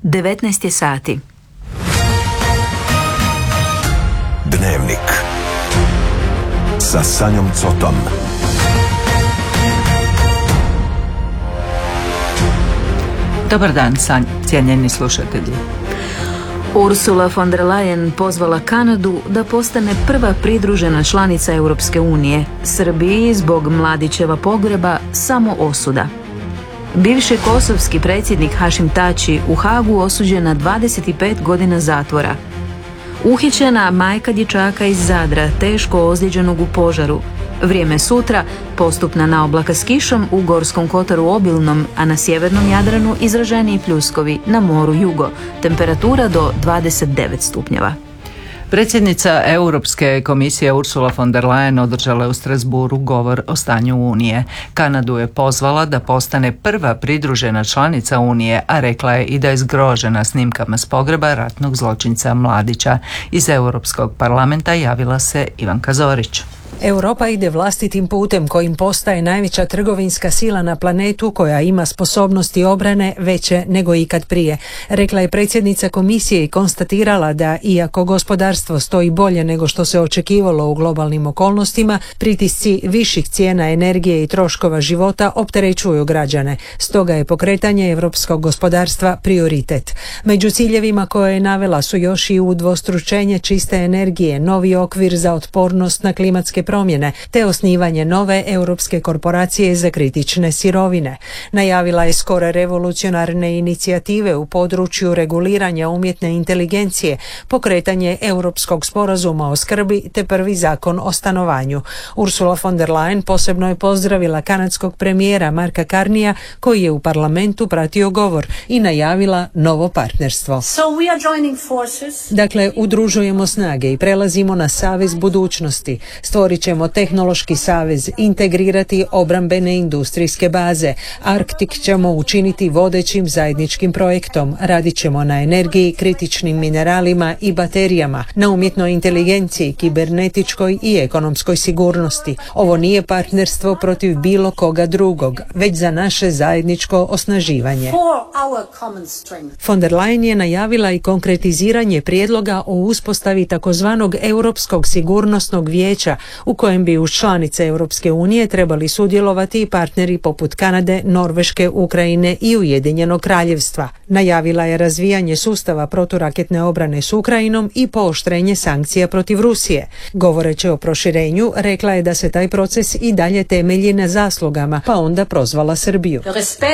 19 je sati. Dnevnik sa Sanjom Cotom. Dobar dan, cijenjeni slušatelji. Ursula von der Leyen pozvala Kanadu da postane prva pridružena članica Europske unije. Srbiji zbog Mladićeva pogreba samo osuda. Bivši kosovski predsjednik Hašim Tači u Hagu osuđen na 25 godina zatvora. Uhićena majka dječaka iz Zadra, teško ozlijeđenog u požaru. Vrijeme sutra, postupna naoblaka s kišom, u Gorskom kotaru obilnom, a na sjevernom Jadranu izraženiji pljuskovi, na moru jugo. Temperatura do 29 stupnjeva. Predsjednica Europske komisije Ursula von der Leyen održala je u Strasbourgu govor o stanju Unije. Kanadu je pozvala da postane prva pridružena članica Unije, a rekla je i da je zgrožena snimkama s pogreba ratnog zločinca Mladića. Iz Europskog parlamenta javila se Ivanka Zorić. Europa ide vlastitim putem kojim postaje najveća trgovinska sila na planetu koja ima sposobnosti obrane veće nego ikad prije, rekla je predsjednica komisije i konstatirala da iako gospodarstvo stoji bolje nego što se očekivalo u globalnim okolnostima, pritisci viših cijena energije i troškova života opterećuju građane. Stoga je pokretanje europskog gospodarstva prioritet. Među ciljevima koje je navela su još i udvostručenje čiste energije, novi okvir za otpornost na klimatske promjene, te osnivanje nove europske korporacije za kritične sirovine. Najavila je skore revolucionarne inicijative u području reguliranja umjetne inteligencije, pokretanje europskog sporazuma o skrbi te prvi zakon o stanovanju. Ursula von der Leyen posebno je pozdravila kanadskog premijera Marka Carneya koji je u parlamentu pratio govor i najavila novo partnerstvo. Dakle, udružujemo snage i prelazimo na savez budućnosti. Stvorit ćemo tehnološki savez, integrirati obrambene industrijske baze. Arktik ćemo učiniti vodećim zajedničkim projektom. Radit ćemo na energiji, kritičnim mineralima i baterijama, na umjetnoj inteligenciji, kibernetičkoj i ekonomskoj sigurnosti. Ovo nije partnerstvo protiv bilo koga drugog, već za naše zajedničko osnaživanje. Von der Leyen je najavila i konkretiziranje prijedloga o uspostavi takozvanog Europskog sigurnosnog vijeća u kojem bi uz članice Europske unije trebali sudjelovati i partneri poput Kanade, Norveške, Ukrajine i Ujedinjenog kraljevstva. Najavila je razvijanje sustava proturaketne obrane s Ukrajinom i pooštrenje sankcija protiv Rusije. Govoreći o proširenju, rekla je da se taj proces i dalje temelji na zaslugama, pa onda prozvala Srbiju.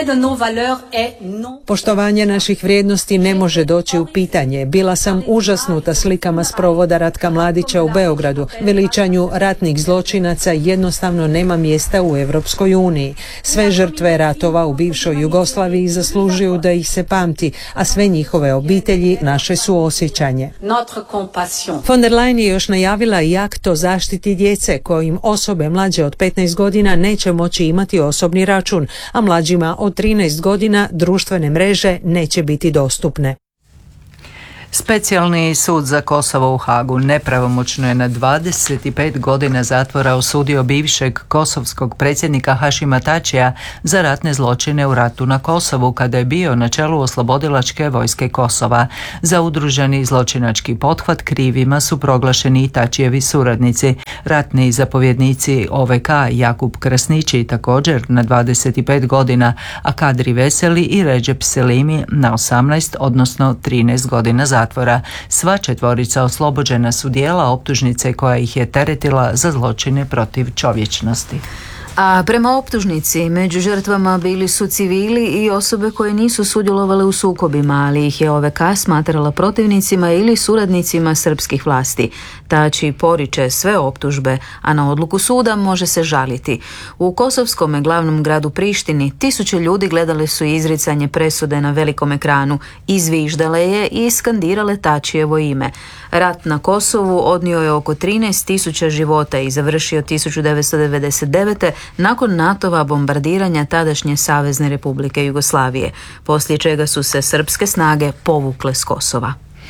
Poštovanje naših vrijednosti ne može doći u pitanje. Bila sam užasnuta slikama s provoda Ratka Mladića u Beogradu. Veličanju ratnih zločinaca jednostavno nema mjesta u Europskoj uniji. Sve žrtve ratova u bivšoj Jugoslaviji zaslužuju da ih se pamti, a sve njihove obitelji naše suosjećanje. Von der Leyen je još najavila i akt o zaštiti djece kojim osobe mlađe od 15 godina neće moći imati osobni račun, a mlađima od 13 godina društvene mreže neće biti dostupne. Specijalni sud za Kosovo u Hagu nepravomoćno je na 25 godina zatvora osudio bivšeg kosovskog predsjednika Hašima Tačija za ratne zločine u ratu na Kosovu kada je bio na čelu oslobodilačke vojske Kosova. Za udruženi zločinački pothvat krivima su proglašeni i Tačijevi suradnici. Ratni zapovjednici OVK Jakub Krasnići također na 25 godina, a Kadri Veseli i Recep Selimi na 18, odnosno 13 godina zatvora. Sva četvorica oslobođena su dijela optužnice koja ih je teretila za zločine protiv čovječnosti. A prema optužnici, među žrtvama bili su civili i osobe koje nisu sudjelovale u sukobima, ali ih je OVK smatrala protivnicima ili suradnicima srpskih vlasti. Tači poriče sve optužbe, a na odluku suda može se žaliti. U kosovskom glavnom gradu Prištini tisuće ljudi gledale su izricanje presude na velikom ekranu, izviždale je i skandirale Tačijevo ime. Rat na Kosovu odnio je oko 13.000 života i završio 1999. nakon NATO-va bombardiranja tadašnje Savezne Republike Jugoslavije, poslije čega su se srpske snage povukle s Kosova.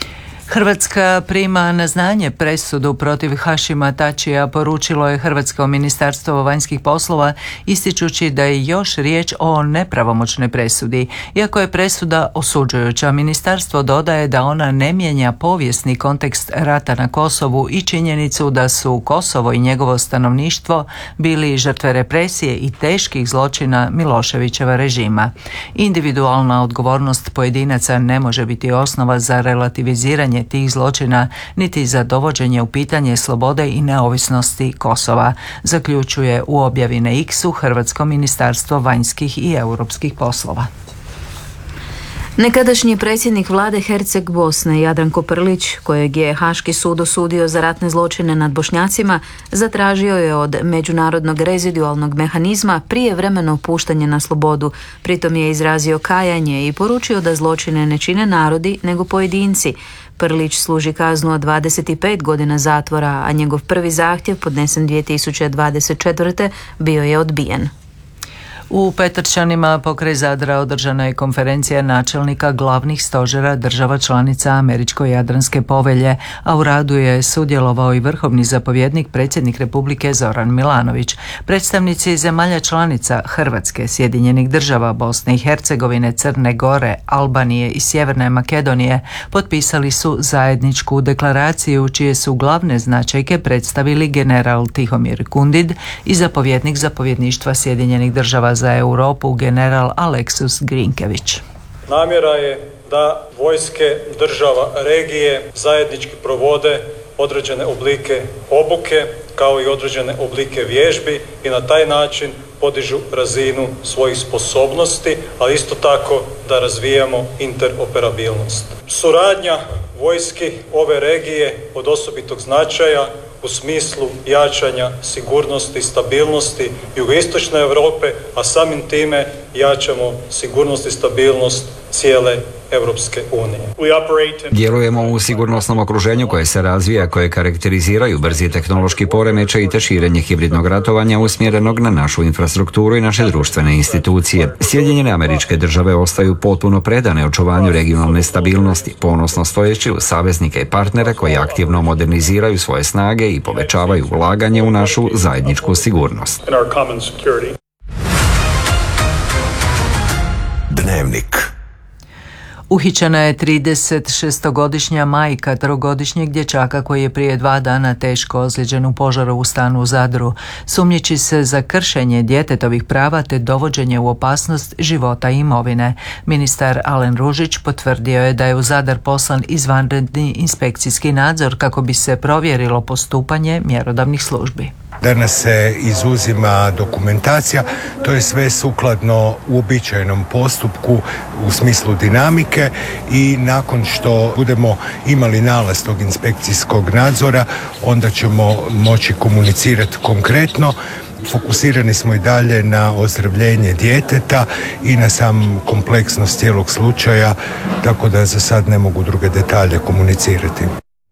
Hrvatska prima na znanje presudu protiv Hašima Tačija, poručilo je Hrvatsko ministarstvo vanjskih poslova, ističući da je još riječ o nepravomoćnoj presudi. Iako je presuda osuđujuća, ministarstvo dodaje da ona ne mijenja povijesni kontekst rata na Kosovu i činjenicu da su Kosovo i njegovo stanovništvo bili žrtve represije i teških zločina Miloševićeva režima. Individualna odgovornost pojedinaca ne može biti osnova za relativiziranje tih zločina niti za dovođenje u pitanje slobode i neovisnosti Kosova, zaključuje u objavi na X-u Hrvatsko ministarstvo vanjskih i europskih poslova. Nekadašnji predsjednik vlade Herceg Bosne Jadranko Prlić, kojeg je Haški sud osudio za ratne zločine nad Bošnjacima, zatražio je od međunarodnog rezidualnog mehanizma prijevremeno puštanje na slobodu. Pritom je izrazio kajanje i poručio da zločine ne čine narodi nego pojedinci. Prlić služi kaznu od 25 godina zatvora, a njegov prvi zahtjev, podnesen 2024. bio je odbijen. U Petrčanima pokraj Zadra održana je konferencija načelnika glavnih stožera država članica Američko-Jadranske povelje, a u radu je sudjelovao i vrhovni zapovjednik predsjednik Republike Zoran Milanović. Predstavnici zemalja članica Hrvatske, Sjedinjenih država, Bosne i Hercegovine, Crne Gore, Albanije i Sjeverne Makedonije potpisali su zajedničku deklaraciju čije su glavne značajke predstavili general Tihomir Kundid i zapovjednik zapovjedništva Sjedinjenih država za Europu general Aleksus Grinkević. Namjera je da vojske država regije zajednički provode određene oblike obuke kao i određene oblike vježbi i na taj način podižu razinu svojih sposobnosti, ali isto tako da razvijamo interoperabilnost. Suradnja vojski ove regije od osobitog značaja u smislu jačanja sigurnosti i stabilnosti jugoistočne Europe, a samim time jačamo sigurnost i stabilnost cijele Europske unije. Djelujemo u sigurnosnom okruženju koje se razvija, koje karakteriziraju brzi tehnološki poremećaj te širenje hibridnog ratovanja usmjerenog na našu infrastrukturu i naše društvene institucije. Sjedinjene Američke Države ostaju potpuno predane očuvanju regionalne stabilnosti, ponosno stojeći uz saveznike i partnere koji aktivno moderniziraju svoje snage i povećavaju ulaganje u našu zajedničku sigurnost. Dnevnik. Uhićena je 36-godišnja majka trogodišnjeg dječaka koji je prije 2 dana teško ozlijeđen u požaru u stanu u Zadru, sumnjiči se za kršenje djetetovih prava te dovođenje u opasnost života i imovine. Ministar Alen Ružić potvrdio je da je u Zadar poslan izvanredni inspekcijski nadzor kako bi se provjerilo postupanje mjerodavnih službi. Danas se izuzima dokumentacija, to je sve sukladno uobičajenom postupku u smislu dinamike i nakon što budemo imali nalaz tog inspekcijskog nadzora, onda ćemo moći komunicirati konkretno. Fokusirani smo i dalje na ozdravljenje djeteta i na sam kompleksnost cijelog slučaja, tako da za sad ne mogu druge detalje komunicirati.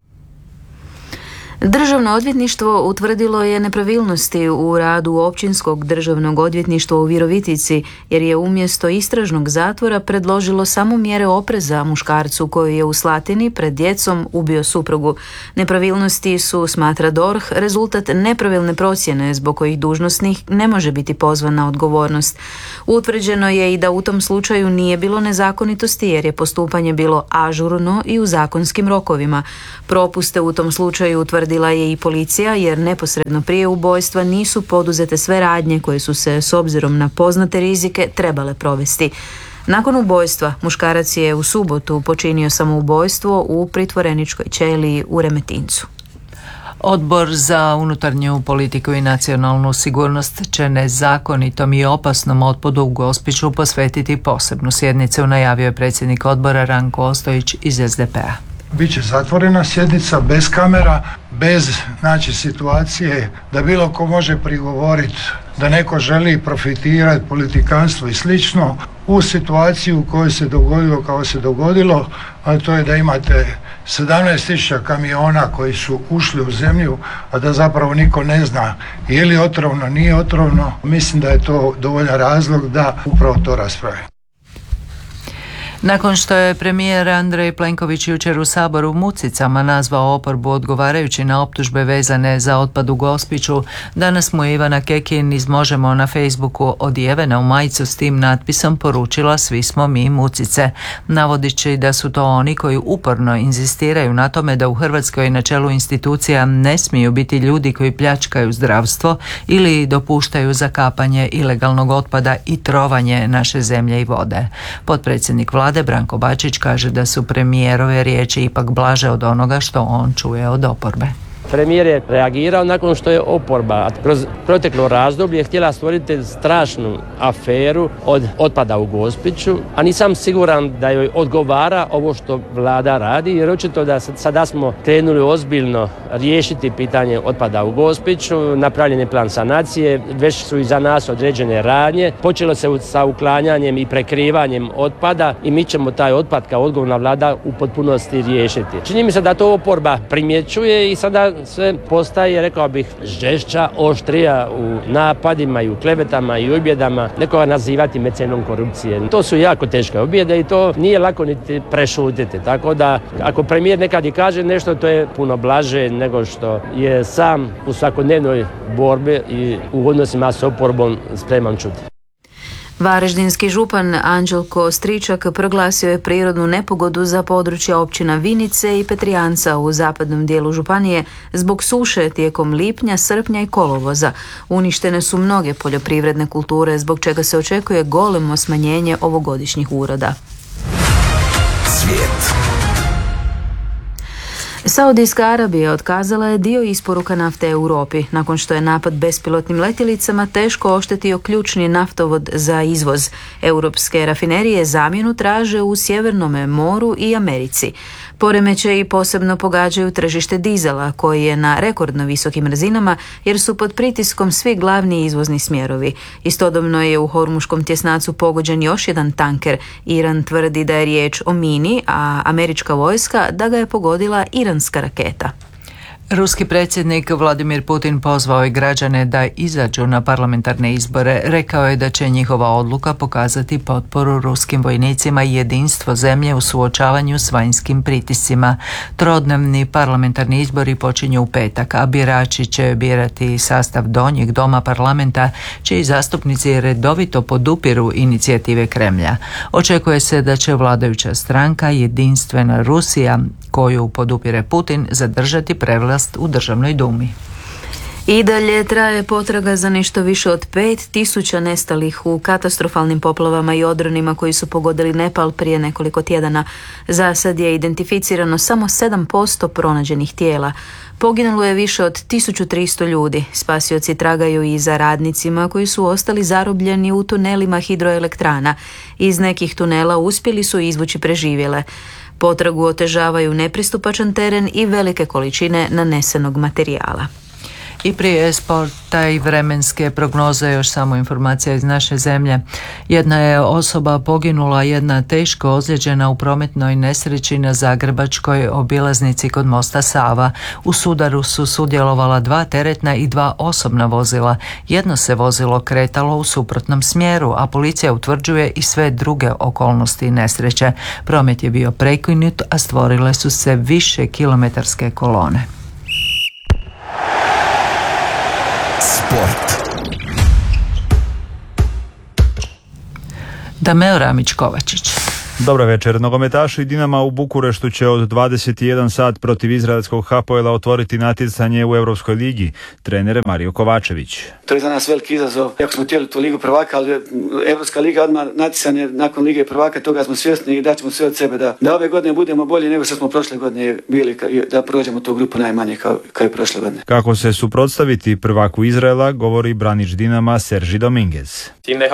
Državno odvjetništvo utvrdilo je nepravilnosti u radu Općinskog državnog odvjetništva u Virovitici jer je umjesto istražnog zatvora predložilo samo mjere opreza muškarcu koji je u Slatini pred djecom ubio suprugu. Nepravilnosti su, smatra DORH, rezultat nepravilne procjene zbog kojih dužnosnik ne može biti pozvan na odgovornost. Utvrđeno je i da u tom slučaju nije bilo nezakonitosti jer je postupanje bilo ažurno i u zakonskim rokovima. Propuste u tom slučaju utvrdila je i policija jer neposredno prije ubojstva nisu poduzete sve radnje koje su se s obzirom na poznate rizike trebale provesti. Nakon ubojstva muškarac je u subotu počinio samoubojstvo u pritvoreničkoj ćeliji u Remetincu. Odbor za unutarnju politiku i nacionalnu sigurnost će nezakonitom i opasnom otpadu u Gospiću posvetiti posebnu sjednicu, najavio je predsjednik odbora Ranko Ostojić iz SDP-a. Biće zatvorena sjednica, bez kamera, bez situacije da bilo ko može prigovoriti da neko želi profitirati, politikanstvo i slično u situaciju u kojoj se dogodilo kao se dogodilo, a to je da imate 17.000 kamiona koji su ušli u zemlju, a da zapravo niko ne zna je li otrovno, nije otrovno. Mislim da je to dovoljan razlog da upravo to raspravi. Nakon što je premijer Andrej Plenković jučer u Saboru mucicama nazvao oporbu odgovarajući na optužbe vezane za otpad u Gospiću, danas mu je Ivana Kekin iz Možemo na Facebooku odjevena u majicu s tim natpisom poručila svi smo mi mucice, navodići da su to oni koji uporno inzistiraju na tome da u Hrvatskoj na čelu institucija ne smiju biti ljudi koji pljačkaju zdravstvo ili dopuštaju zakapanje ilegalnog otpada i trovanje naše zemlje i vode. Potpredsjednik Vlade Branko Bačić kaže da su premijerove riječi ipak blaže od onoga što on čuje od oporbe. Premijer je reagirao nakon što je oporba kroz proteklo razdoblje htjela stvoriti strašnu aferu od otpada u Gospiću, a nisam siguran da joj odgovara ovo što Vlada radi, jer očito da sada smo krenuli ozbiljno riješiti pitanje otpada u Gospiću, napravljen je plan sanacije, već su iza nas određene radnje, počelo se sa uklanjanjem i prekrivanjem otpada i mi ćemo taj otpad kao odgovorna Vlada u potpunosti riješiti. Čini mi se da to oporba primjećuje i sada sve postaje, rekao bih, žešća, oštrija u napadima i u klevetama i objedama, nekoga nazivati mecenom korupcije. To su jako teške objede i to nije lako niti prešutiti. Tako da, ako premijer nekad i kaže nešto, to je puno blaže nego što je sam u svakodnevnoj borbi i u odnosima s oporbom spreman čuti. Varaždinski župan Anđelko Stričak proglasio je prirodnu nepogodu za područja općina Vinice i Petrijanca u zapadnom dijelu županije zbog suše tijekom lipnja, srpnja i kolovoza. Uništene su mnoge poljoprivredne kulture, zbog čega se očekuje golemo smanjenje ovogodišnjih uroda. Svijet. Saudijska Arabija otkazala je dio isporuka nafte Europi nakon što je napad bespilotnim letjelicama teško oštetio ključni naftovod za izvoz. Europske rafinerije zamjenu traže u Sjevernome moru i Americi. Poremećaji posebno pogađaju tržište dizela koji je na rekordno visokim razinama jer su pod pritiskom svi glavni izvozni smjerovi. Istodobno je u Hormuškom tjesnacu pogođen još jedan tanker. Iran tvrdi da je riječ o mini, a američka vojska da ga je pogodila iranska raketa. Ruski predsjednik Vladimir Putin pozvao je građane da izađu na parlamentarne izbore. Rekao je da će njihova odluka pokazati potporu ruskim vojnicima i jedinstvo zemlje u suočavanju s vanjskim pritiscima. Trodnevni parlamentarni izbori počinju u petak, a birači će birati sastav donjeg doma parlamenta, čiji zastupnici redovito podupiru inicijative Kremlja. Očekuje se da će vladajuća stranka Jedinstvena Rusija, koju podupire Putin, zadržati prevlast u Državnoj dumi. I dalje traje potraga za nešto više od 5.000 nestalih u katastrofalnim poplavama i odronima koji su pogodili Nepal prije nekoliko tjedana. Za sad je identificirano samo 7% pronađenih tijela. Poginulo je više od 1300 ljudi. Spasioci tragaju i za radnicima koji su ostali zarobljeni u tunelima hidroelektrana. Iz nekih tunela uspjeli su izvući preživjele. Potragu otežavaju nepristupačan teren i velike količine nanesenog materijala. I prije sporta i vremenske prognoze još samo informacija iz naše zemlje. Jedna je osoba poginula, jedna teško ozlijeđena u prometnoj nesreći na zagrebačkoj obilaznici kod mosta Sava. U sudaru su sudjelovala 2 teretna i 2 osobna vozila. Jedno se vozilo kretalo u suprotnom smjeru, a policija utvrđuje i sve druge okolnosti nesreće. Promet je bio prekinut, a stvorile su se više kilometarske kolone. Sport. Dameo Ramić-Kovačić. Dobro večer. Nogometaši Dinama u Bukureštu će od 21 sat protiv izraelskog Hapoela otvoriti natjecanje u Europskoj ligi. Trener je Mario Kovačević. To je za nas veliki izazov. Jako smo htjeli tu ligu prvaka, ali Europska liga odmah natjecanje nakon lige prvaka, toga smo svjesni i daćemo sve od sebe da ove godine budemo bolji nego što smo prošle godine bili, da prođemo tu grupu najmanje kao i prošle godine. Kako se suprotstaviti prvaku Izraela, govori branič Dinama Sergi Dominguez.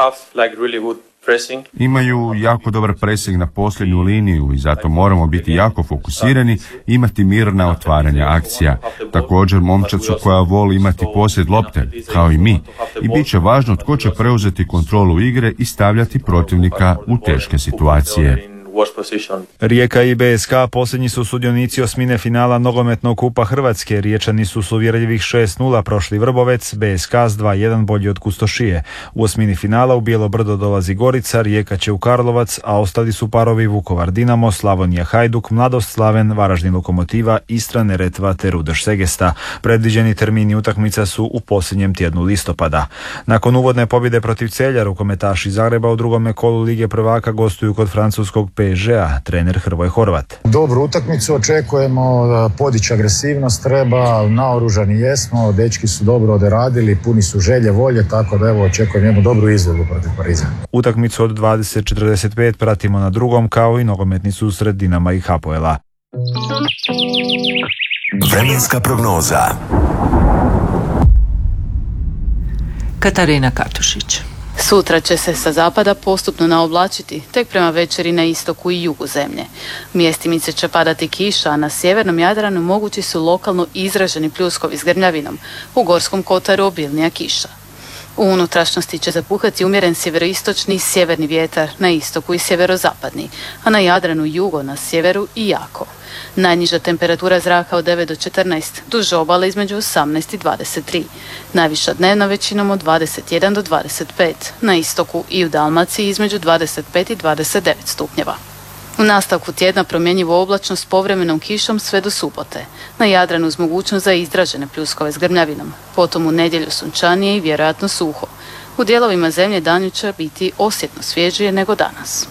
Imaju jako dobar presing na posljednju liniju i zato moramo biti jako fokusirani i imati mirna otvaranja akcija. Također momčad su koja voli imati posjed lopte, kao i mi, i bit će važno tko će preuzeti kontrolu igre i stavljati protivnika u teške situacije. Rijeka i BSK posljednji su sudionici osmine finala nogometnog kupa Hrvatske. Riječani su s uvjerljivih 6-0 prošli Vrbovec, BSK s 2-1 bolji od Kustošije. U osmini finala u Bijelo Brdo dolazi Gorica, Rijeka će u Karlovac, a ostali su parovi Vukovar Dinamo, Slavonija Hajduk, Mladost Slaven, Varaždin Lokomotiva, Istra Neretva te Rudeš Segesta. Predviđeni termini utakmica su u posljednjem tjednu listopada. Nakon uvodne pobjede protiv Celja, rukometaši Zagreba u drugome kolu Lige prvaka gostuju kod francuskog PSG-a, trener Hrvoje Horvat. Dobru utakmicu očekujemo, podići agresivnost treba, naoružani jesmo, dečki su dobro odradili, puni su želje, volje, tako da evo očekujem jednu dobru izvedbu protiv Pariza. Utakmicu od 20:45 pratimo na drugom kao i nogometni susret Dinama i Hapoela. Vremenska prognoza. Katarina Katušić. Sutra će se sa zapada postupno naoblačiti, tek prema večeri na istoku i jugu zemlje. Mjestimice će padati kiša, a na sjevernom Jadranu mogući su lokalno izraženi pljuskovi s grmljavinom, u Gorskom kotaru obilnija kiša. U unutrašnjosti će zapuhati umjeren sjeveroistočni i sjeverni vjetar, na istoku i sjeverozapadni, a na Jadranu jugo, na sjeveru i jako. Najniža temperatura zraka od 9 do 14, duž obale između 18 i 23. Najviša dnevna većinom od 21 do 25, na istoku i u Dalmaciji između 25 i 29 stupnjeva. U nastavku tjedna promjenjivu oblačnost s povremenom kišom sve do subote. Na Jadranu uz mogućnost za izražene pljuskove s grmljavinom. Potom u nedjelju sunčanije i vjerojatno suho. U dijelovima zemlje danju će biti osjetno svježije nego danas.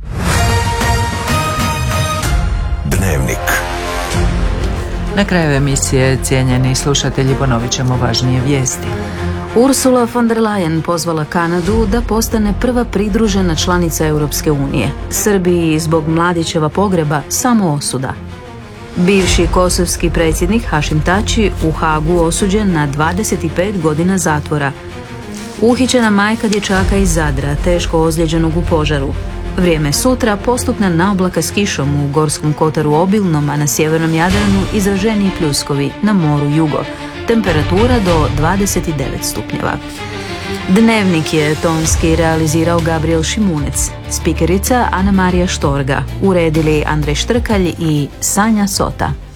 Dnevnik. Na kraju emisije, cijenjeni slušatelji, ponovit ćemo važnije vijesti. Ursula von der Leyen pozvala Kanadu da postane prva pridružena članica Europske unije. Srbiji zbog Mladićeva pogreba samo osuda. Bivši kosovski predsjednik Hašim Tači u Hagu osuđen na 25 godina zatvora. Uhićena majka dječaka iz Zadra, teško ozlijeđenog u požaru. Vrijeme sutra, postupna naoblaka s kišom u Gorskom kotaru obilnom, a na sjevernom Jadranu izraženiji pljuskovi, na moru jugo. Temperatura do 29 stupnjeva. Dnevnik je tonski realizirao Gabriel Šimunec, spikerica Ana Marija Štorga, uredili Andrej Štrkalj i Sanja Sota.